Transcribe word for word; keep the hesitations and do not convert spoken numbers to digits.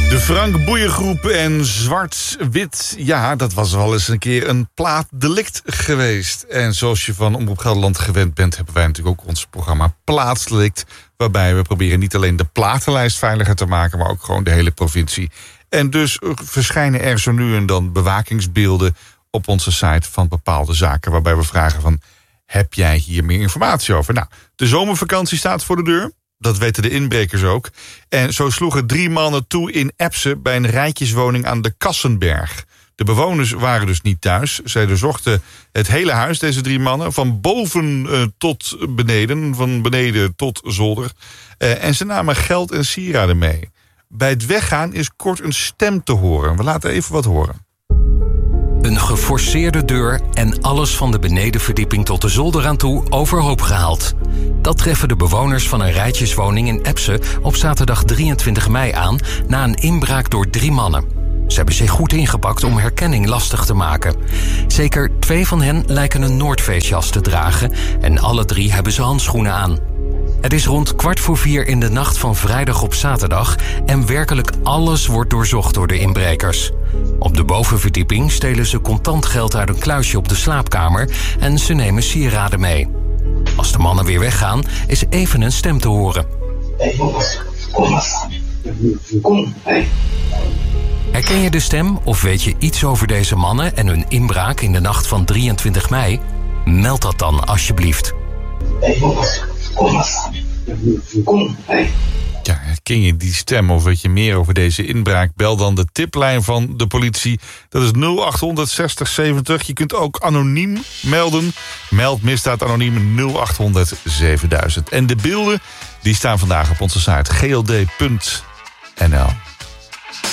De Frank Boeiengroep en Zwart-Wit. Ja, dat was wel eens een keer een plaatsdelict geweest. En zoals je van Omroep Gelderland gewend bent, hebben wij natuurlijk ook ons programma Plaatsdelict, waarbij we proberen niet alleen de platenlijst veiliger te maken, maar ook gewoon de hele provincie. En dus verschijnen er zo nu en dan bewakingsbeelden op onze site van bepaalde zaken, waarbij we vragen van, heb jij hier meer informatie over? Nou, de zomervakantie staat voor de deur. Dat weten de inbrekers ook. En zo sloegen drie mannen toe in Epse bij een rijtjeswoning aan de Kassenberg. De bewoners waren dus niet thuis. Zij doorzochten het hele huis, deze drie mannen, van boven uh, tot beneden, van beneden tot zolder. Uh, en ze namen geld en sieraden mee. Bij het weggaan is kort een stem te horen. We laten even wat horen. Een geforceerde deur en alles van de benedenverdieping tot de zolder aan toe overhoop gehaald. Dat treffen de bewoners van een rijtjeswoning in Epse op zaterdag drieëntwintig mei aan na een inbraak door drie mannen. Ze hebben zich goed ingepakt om herkenning lastig te maken. Zeker twee van hen lijken een Noordfeestjas te dragen en alle drie hebben ze handschoenen aan. Het is rond kwart voor vier in de nacht van vrijdag op zaterdag en werkelijk alles wordt doorzocht door de inbrekers. Op de bovenverdieping stelen ze contant geld uit een kluisje op de slaapkamer en ze nemen sieraden mee. Als de mannen weer weggaan, is even een stem te horen. Hey jongens, kom maar. Kom, hey. Herken je de stem of weet je iets over deze mannen en hun inbraak in de nacht van drieëntwintig mei? Meld dat dan alsjeblieft. Hey jongens, kom maar. Kom, hey. Ja, herken je die stem of weet je meer over deze inbraak? Bel dan de tiplijn van de politie. Dat is nul achthonderd zestig zeventig. Je kunt ook anoniem melden. Meld misdaad anoniem nul achthonderd zevenduizend. En de beelden die staan vandaag op onze site g l d punt n l.